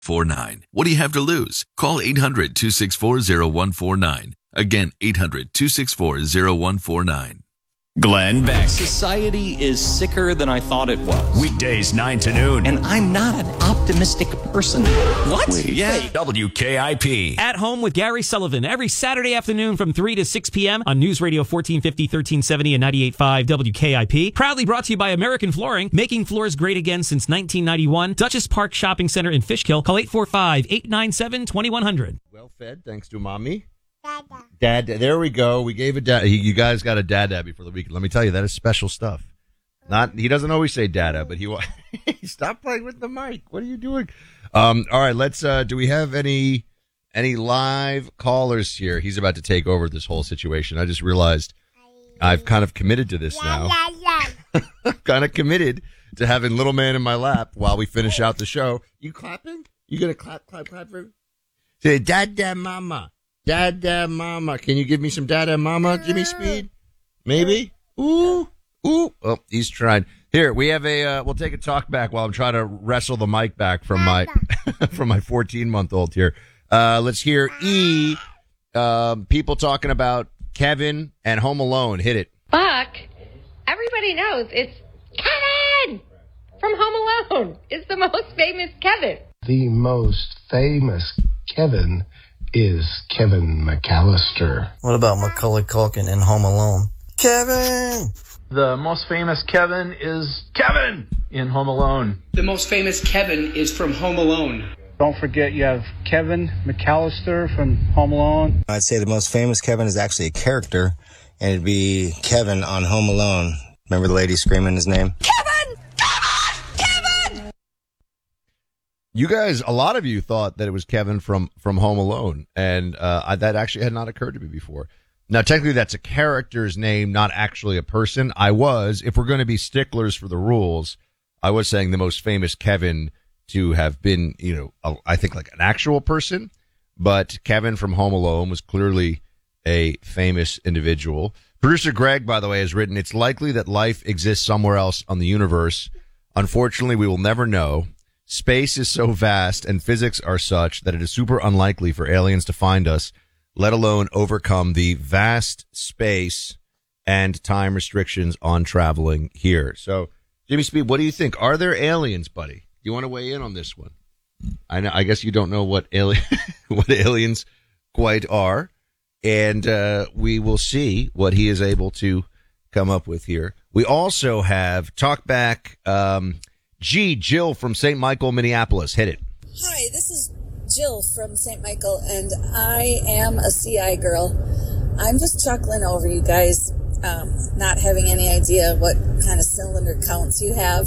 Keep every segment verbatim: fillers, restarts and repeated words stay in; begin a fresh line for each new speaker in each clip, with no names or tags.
four nine. What do you have to lose? Call eight hundred, two six four, zero one four nine. Again, eight hundred, two six four, zero one four nine.
Glenn Beck.
Society is sicker than I thought it was.
Weekdays nine to noon.
And I'm not an optimistic person. What?
Wait, yeah. W K I P.
At Home with Gary Sullivan every Saturday afternoon from three to six p.m. on News Radio fourteen fifty, thirteen seventy and ninety-eight point five W K I P. Proudly brought to you by American Flooring, making floors great again since nineteen ninety-one. Duchess Park Shopping Center in Fishkill. Call eight four five, eight nine seven, two one zero zero.
Well fed, thanks to mommy.
Dada.
Dad, there we go. We gave a dad. You guys got a dada before the weekend. Let me tell you, that is special stuff. Not he doesn't always say dada, but he stop playing with the mic. What are you doing? Um, all right, let's. Uh, do we have any any live callers here? He's about to take over this whole situation. I just realized I've kind of committed to this now. I'm kind of committed to having little man in my lap while we finish out the show. You clapping? You gonna clap, clap, clap for me? Say dada mama. Dada mama. Can you give me some dada mama, Jimmy Speed? Maybe? Ooh. Ooh. Oh, he's trying. Here, we have a, uh, we'll take a talk back while I'm trying to wrestle the mic back from my, from my fourteen month old here. Uh, let's hear E, um, people talking about Kevin and Home Alone. Hit it.
Buck, everybody knows it's Kevin from Home Alone. It's the most famous Kevin.
The most famous Kevin is Kevin McAllister.
What about Macaulay Culkin in Home Alone? Kevin!
The most famous Kevin is Kevin in Home Alone.
The most famous Kevin is from Home Alone.
Don't forget you have Kevin McAllister from Home Alone.
I'd say the most famous Kevin is actually a character, and it'd be Kevin on Home Alone. Remember the lady screaming his name?
Kevin! Kevin! Kevin!
You guys, a lot of you thought that it was Kevin from, from Home Alone, and uh, I, that actually had not occurred to me before. Now, technically, that's a character's name, not actually a person. I was, if we're going to be sticklers for the rules, I was saying the most famous Kevin to have been, you know, a, I think like an actual person, but Kevin from Home Alone was clearly a famous individual. Producer Greg, by the way, has written, it's likely that life exists somewhere else on the universe. Unfortunately, we will never know. Space is so vast and physics are such that it is super unlikely for aliens to find us, let alone overcome the vast space and time restrictions on traveling here. So, Jimmy Speed, what do you think? Are there aliens, buddy? Do you want to weigh in on this one? I know, I guess you don't know what alien, what aliens quite are, and uh, we will see what he is able to come up with here. We also have Talkback um, G, Jill from Saint Michael, Minneapolis. Hit it.
Hi, this is Jill from Saint Michael, and I am a C I girl. I'm just chuckling over you guys um, not having any idea what kind of cylinder counts you have.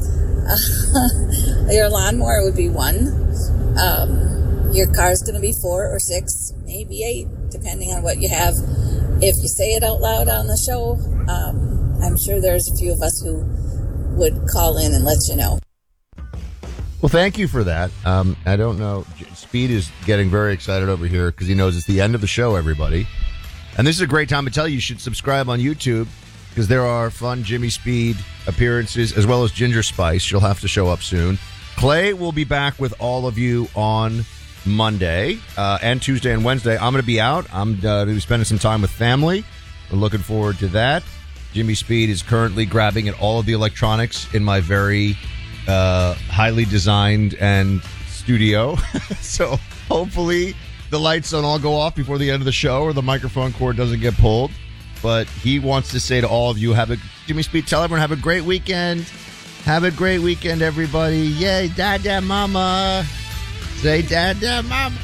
Uh, your lawnmower would be one. Um, your car's going to be four or six, maybe eight, depending on what you have. If you say it out loud on the show, um, I'm sure there's a few of us who would call in and let you know.
Well, thank you for that. Um, I don't know. Speed is getting very excited over here because he knows it's the end of the show, everybody. And this is a great time to tell you you should subscribe on YouTube because there are fun Jimmy Speed appearances as well as Ginger Spice. She'll have to show up soon. Clay will be back with all of you on Monday uh, and Tuesday and Wednesday. I'm going to be out. I'm uh, going to be spending some time with family. We're looking forward to that. Jimmy Speed is currently grabbing at all of the electronics in my very uh, highly designed and studio. So hopefully the lights don't all go off before the end of the show or the microphone cord doesn't get pulled. But he wants to say to all of you, have a Jimmy Speed, tell everyone, have a great weekend. Have a great weekend, everybody. Yay, dada mama. Say dada mama.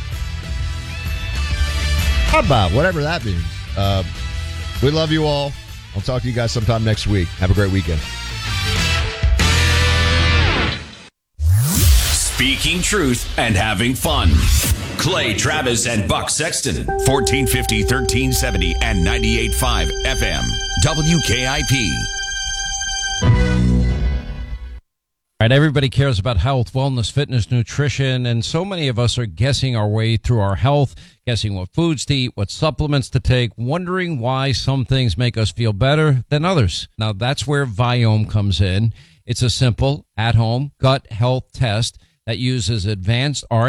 How about whatever that means. Uh, we love you all. I'll talk to you guys sometime next week. Have a great weekend.
Speaking truth and having fun. Clay Travis and Buck Sexton. fourteen fifty, thirteen seventy, and ninety-eight point five F M. W K I P.
All right, everybody cares about health, wellness, fitness, nutrition, and so many of us are guessing our way through our health, guessing what foods to eat, what supplements to take, wondering why some things make us feel better than others. Now, that's where Viome comes in. It's a simple, at-home gut health test that uses advanced R